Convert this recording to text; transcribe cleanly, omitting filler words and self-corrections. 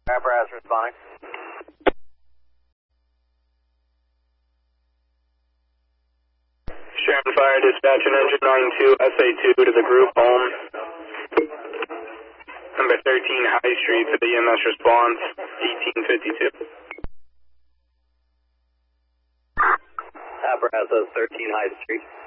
Apparatus responding. Sharon Fire Dispatch and Engine 92 SA2 to the group home. Number 13 High Street for the EMS response, 1852. Apparatus 13 High Street.